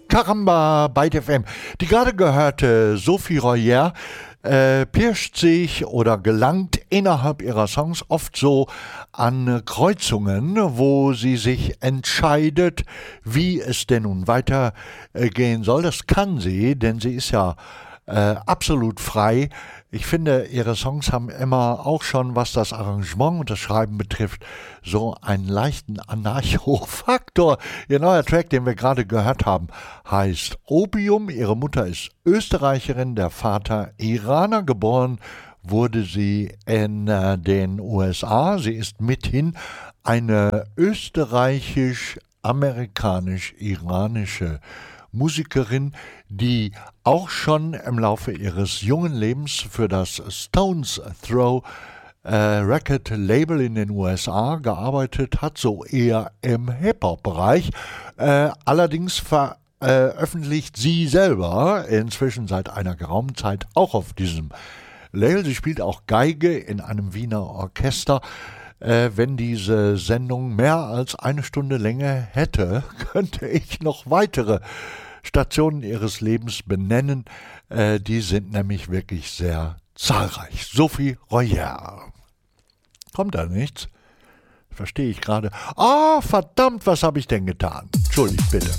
Caramba bei FM. Die gerade gehörte Sophie Royer pirscht sich oder gelangt innerhalb ihrer Songs oft so an Kreuzungen, wo sie sich entscheidet, wie es denn nun weitergehen soll. Das kann sie, denn sie ist ja absolut frei. Ich finde, ihre Songs haben immer auch schon, was das Arrangement und das Schreiben betrifft, so einen leichten Anarcho-Faktor. Ihr neuer Track, den wir gerade gehört haben, heißt Opium. Ihre Mutter ist Österreicherin, der Vater Iraner. Geboren wurde sie in den USA. Sie ist mithin eine österreichisch-amerikanisch-iranische Musikerin, die auch schon im Laufe ihres jungen Lebens für das Stones Throw Record Label in den USA gearbeitet hat, so eher im Hip-Hop-Bereich. Allerdings veröffentlicht sie selber inzwischen seit einer geraumen Zeit auch auf diesem Label. Sie spielt auch Geige in einem Wiener Orchester. Wenn diese Sendung mehr als eine Stunde Länge hätte, könnte ich noch weitere Stationen ihres Lebens benennen. Die sind nämlich wirklich sehr zahlreich. Sophie Royer. Kommt da nichts? Verstehe ich gerade. Ah, verdammt, was habe ich denn getan? Entschuldigt bitte.